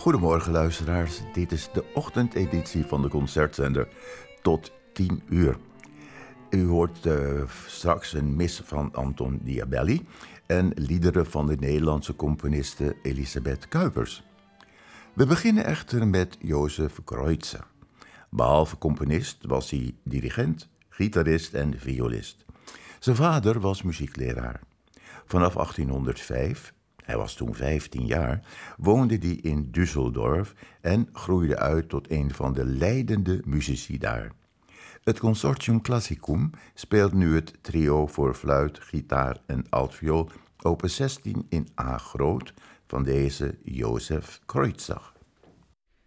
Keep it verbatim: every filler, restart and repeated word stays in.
Goedemorgen luisteraars, dit is de ochtendeditie van de Concertzender tot tien uur. U hoort uh, straks een mis van Anton Diabelli en liederen van de Nederlandse componiste Elisabeth Kuipers. We beginnen echter met Josef Kreutzer. Behalve componist was hij dirigent, gitarist en violist. Zijn vader was muziekleraar. Vanaf achttienhonderdvijf, hij was toen vijftien jaar, woonde hij in Düsseldorf en groeide uit tot een van de leidende muzici daar. Het Consortium Classicum speelt nu het trio voor fluit, gitaar en altviool opus zestien in A groot van deze Josef Kreutzer.